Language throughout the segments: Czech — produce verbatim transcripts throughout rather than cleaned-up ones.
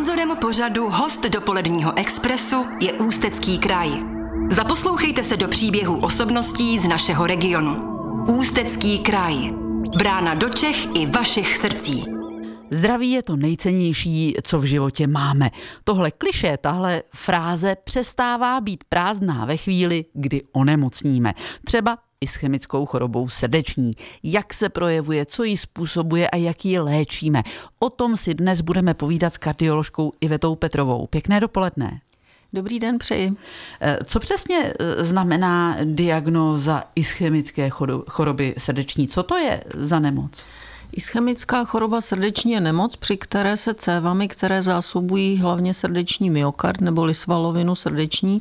Sponzorem pořadu Host dopoledního expresu je Ústecký kraj. Zaposlouchejte se do příběhů osobností z našeho regionu. Ústecký kraj. Brána do Čech i vašich srdcí. Zdraví je to nejcennější, co v životě máme. Tohle klišé, tahle fráze přestává být prázdná ve chvíli, kdy onemocníme. Třeba ischemickou chorobou srdeční. Jak se projevuje, co ji způsobuje a jak ji léčíme. O tom si dnes budeme povídat s kardioložkou Ivetou Petrovou. Pěkné dopoledne. Dobrý den, přeji. Co přesně znamená diagnóza ischemické choroby srdeční? Co to je za nemoc? Ischemická choroba srdeční je nemoc, při které se cévami, které zásobují hlavně srdeční myokard neboli svalovinu srdeční,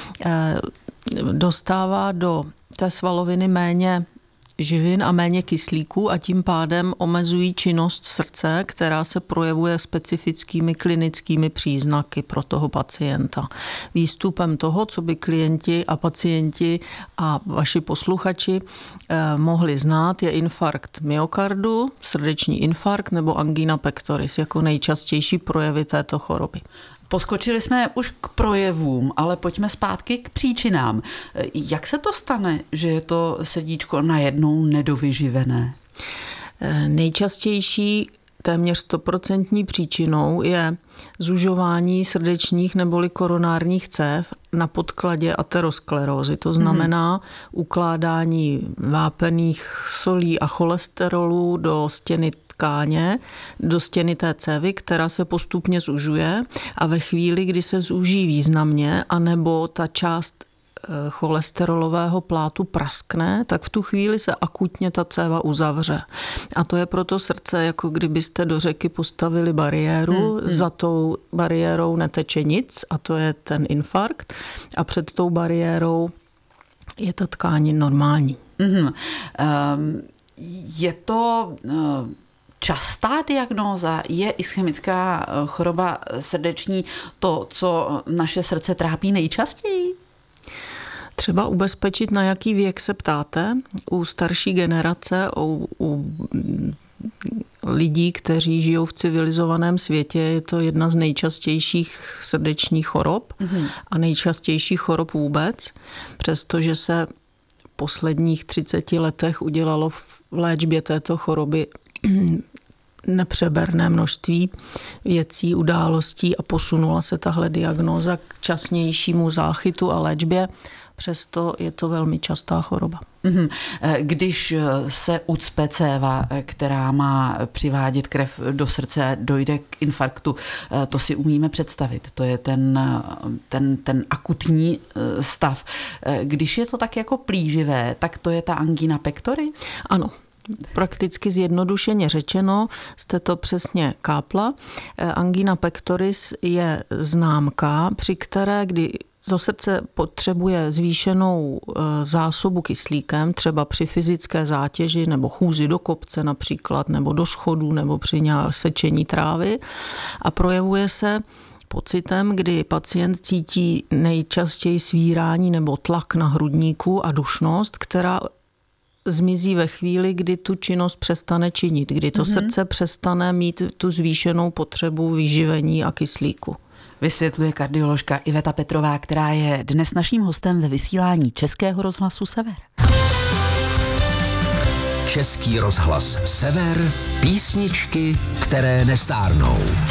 dostává do té svaloviny méně živin a méně kyslíků a tím pádem omezují činnost srdce, která se projevuje specifickými klinickými příznaky pro toho pacienta. Výstupem toho, co by klienti a pacienti a vaši posluchači eh, mohli znát, je infarkt myokardu, srdeční infarkt nebo angina pectoris jako nejčastější projevy této choroby. Poskočili jsme už k projevům, ale pojďme zpátky k příčinám. Jak se to stane, že je to srdíčko najednou nedovyživené? Nejčastější, téměř stoprocentní příčinou je zužování srdečních neboli koronárních cév na podkladě aterosklerózy. To znamená hmm. ukládání vápenných solí a cholesterolu do stěny tkáně, do stěny té cévy, která se postupně zužuje a ve chvíli, kdy se zúží významně, anebo ta část cholesterolového plátu praskne, tak v tu chvíli se akutně ta céva uzavře. A to je proto srdce, jako kdybyste do řeky postavili bariéru, hmm, hmm. za tou bariérou neteče nic a to je ten infarkt a před tou bariérou je ta tkáň normální. Hmm. Um, je to... Uh... Častá diagnóza je ischemická choroba srdeční to, co naše srdce trápí nejčastěji? Třeba ubezpečit, na jaký věk se ptáte. U starší generace, u, u lidí, kteří žijou v civilizovaném světě, je to jedna z nejčastějších srdečních chorob mm-hmm. a nejčastějších chorob vůbec, přestože se v posledních třiceti letech udělalo v léčbě této choroby nepřeberné množství věcí, událostí a posunula se tahle diagnóza k časnějšímu záchytu a léčbě. Přesto je to velmi častá choroba. Když se ucpe céva, která má přivádět krev do srdce, dojde k infarktu, to si umíme představit. To je ten, ten, ten akutní stav. Když je to tak jako plíživé, tak to je ta angina pectoris? Ano. Prakticky zjednodušeně řečeno, jste to přesně kápla. Angina pectoris je známka, při které, kdy to srdce potřebuje zvýšenou zásobu kyslíkem, třeba při fyzické zátěži nebo chůzi do kopce například, nebo do schodů, nebo při sečení trávy a projevuje se pocitem, kdy pacient cítí nejčastěji svírání nebo tlak na hrudníku a dušnost, která zmizí ve chvíli, kdy tu činnost přestane činit, kdy to mm-hmm. srdce přestane mít tu zvýšenou potřebu vyživení a kyslíku. Vysvětluje kardioložka Iveta Petrová, která je dnes naším hostem ve vysílání Českého rozhlasu Sever. Český rozhlas Sever, písničky, které nestárnou.